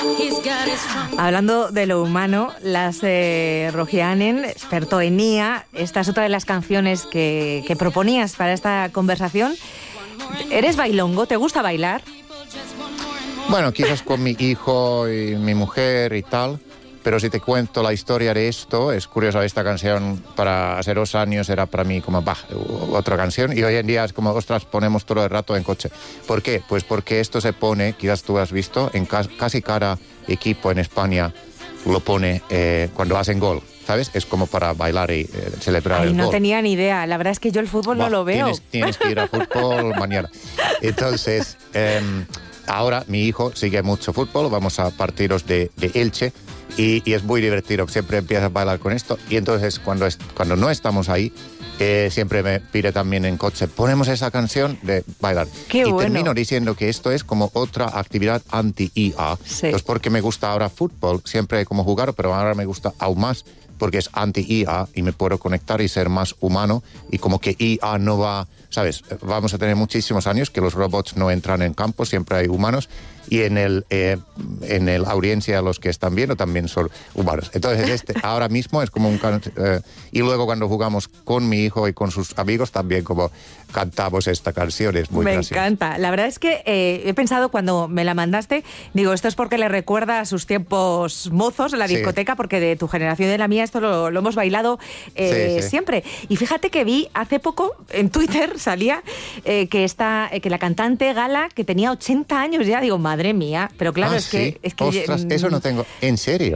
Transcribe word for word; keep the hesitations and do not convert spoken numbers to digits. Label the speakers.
Speaker 1: Hablando de lo humano, las de Rogianen, experto en I A, esta es otra de las canciones que, que proponías para esta conversación. ¿Eres bailongo? ¿Te gusta bailar?
Speaker 2: Bueno, quizás con mi hijo y mi mujer y tal, pero si te cuento la historia de esto, es curioso, esta canción para hace dos años era para mí como, bah, otra canción, y hoy en día es como, ostras, ponemos todo el rato en coche. ¿Por qué? Pues porque esto se pone, quizás tú has visto, en ca- casi cada equipo en España lo pone eh, cuando hacen gol, ¿sabes? Es como para bailar y eh, celebrar
Speaker 1: Ay,
Speaker 2: el
Speaker 1: no
Speaker 2: gol.
Speaker 1: tenía ni idea, la verdad es que yo el fútbol
Speaker 2: Bah,
Speaker 1: no lo veo.
Speaker 2: Tienes, tienes que ir a fútbol mañana. Entonces, eh, ahora mi hijo sigue mucho fútbol, vamos a partidos de, de Elche, y, y es muy divertido, siempre empieza a bailar con esto, y entonces cuando, es, cuando no estamos ahí, eh, siempre me pide también en coche, ponemos esa canción de bailar.
Speaker 1: Qué
Speaker 2: y
Speaker 1: bueno.
Speaker 2: termino diciendo que esto es como otra actividad anti-I A.
Speaker 1: Sí.
Speaker 2: Pues porque me gusta ahora fútbol, siempre como jugar, pero ahora me gusta aún más porque es anti-I A y me puedo conectar y ser más humano, y como que I A no va, ¿sabes? Vamos a tener muchísimos años que los robots no entran en campo, siempre hay humanos, y en el eh, en el audiencia los que están viendo también son humanos. Entonces este ahora mismo es como un... can- Eh, y luego cuando jugamos con mi hijo y con sus amigos también como cantamos esta canción, es muy
Speaker 1: Me
Speaker 2: gracioso.
Speaker 1: encanta. La verdad es que eh, he pensado cuando me la mandaste, digo, esto es porque le recuerda a sus tiempos mozos en la
Speaker 2: Sí.
Speaker 1: discoteca, porque de tu generación y de la mía esto lo, lo hemos bailado eh,
Speaker 2: Sí, sí.
Speaker 1: siempre. Y fíjate que vi hace poco en Twitter salía eh, que esta, eh, que la cantante Gala, que tenía ochenta años ya, digo, madre mía, pero claro,
Speaker 2: Ah,
Speaker 1: es que...
Speaker 2: sí.
Speaker 1: Es que
Speaker 2: Ostras,
Speaker 1: mm,
Speaker 2: eso no tengo... ¿En serio?